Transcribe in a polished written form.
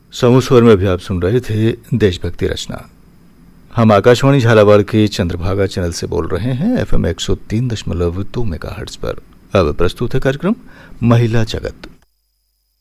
समूह स्वर में भी आप सुन रहे थे देशभक्ति रचना। हम आकाशवाणी झालावाड़ के चंद्रभागा चैनल से बोल रहे हैं FM 103.2 मेगाहर्ट्ज पर। अब प्रस्तुत है कार्यक्रम महिला जगत।